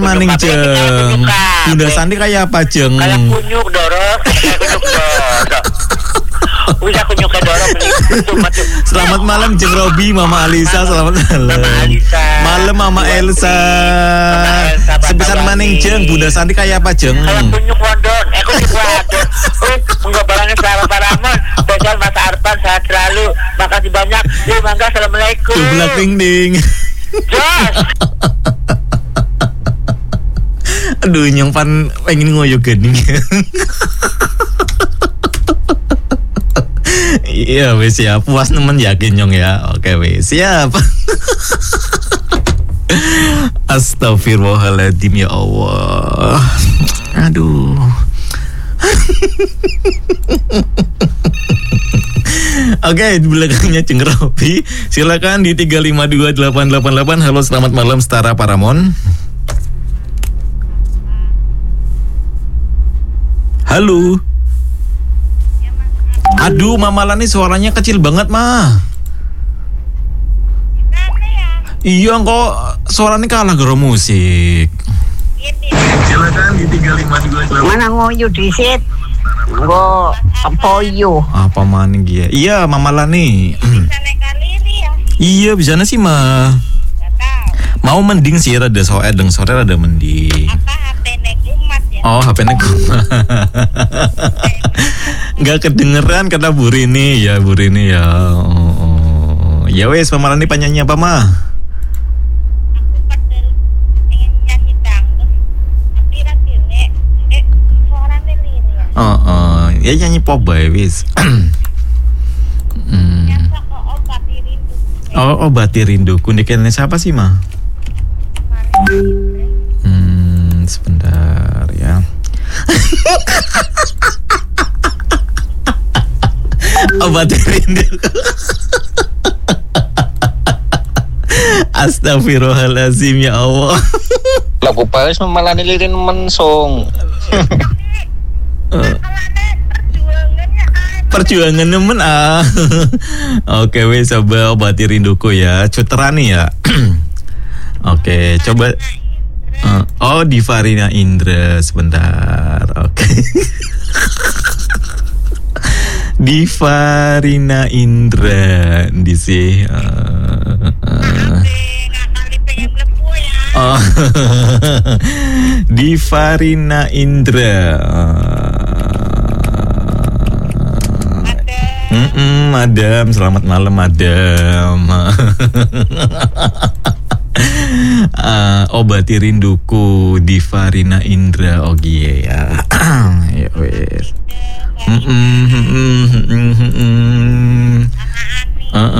Maning Jeng. Bunda Santi kayak apa Jeng? Kayak kunyuk dorong. Udah kunyuk dorong. Selamat malam Jeng Robi, Mama Alisa, selamat malam. Malam Mama Elsa. Sepisan Maning Jeng, Bunda Santi kayak apa Jeng? Kayak kunyuk wondon. Kunyuk wondon. Enggak barangnya selama Paramon. Spesial Mas Arpan, sehat selalu. Makasih banyak. Mangga, assalamualaikum. Belak ding ding. Jos. Aduh, Nyong Pan pengen ngoyo gening. Iya, wes siap. Puas nemen yakin Nyong ya. Oke, wes siap. Astagfirullahaladzim ya Allah. Aduh. Oke, di belakangnya Ceng Robi. Silakan di 3528888. Halo, selamat malam Setara Paramon. Halo. Aduh, Mama Lani suaranya kecil banget, Ma. Iya, kok suaranya kalah garo musik. Silakan di 35288. Mana ngoyo disit? Nggo apoyo. Apa maning dia? Iya, Mama Lani. Iya, bisa sih, Ma. Mau mending sih rada sore rada mending. Oh, HP-nya nggak kedengeran kata Bu Rini ya, Bu Rini ya. Oh. Ya wes, Mama Lani penyanyi apa, Ma? Ya nyanyi pop bae wis. Oh, Obati Rinduku. Kundikannya siapa sih, Ma? Sebentar ya. Obati Rinduku. Astagfirullahaladzim ya Allah. Lagu Paris malah nilirin mensong. Perjuangan nemen Oke wes, coba Obati Rinduku ya. Cuterani ya. Oke, coba. Oh, Divarina Indra, sebentar. Oke. Divarina Indra di sih. Oh. Divarina Indra. Madam, selamat malam Madam. Obati Rinduku, Divarina Indra. Oh iya ya. Ya wes.